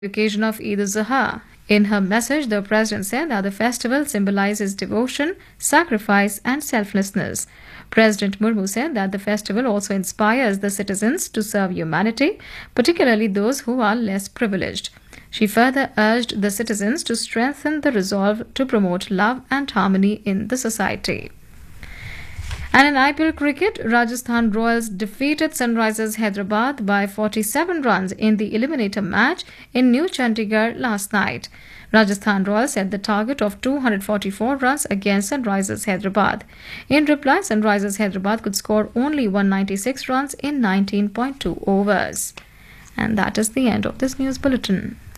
occasion of Eid al-Zuha. In her message, the president said that the festival symbolizes devotion, sacrifice, and selflessness. President Murmu said that the festival also inspires the citizens to serve humanity, particularly those who are less privileged. She further urged the citizens to strengthen the resolve to promote love and harmony in the society. And in IPL cricket, Rajasthan Royals defeated Sunrisers Hyderabad by 47 runs in the eliminator match in New Chandigarh last night. Rajasthan Royals set the target of 244 runs against Sunrisers Hyderabad. In reply, Sunrisers Hyderabad could score only 196 runs in 19.2 overs. And that is the end of this news bulletin.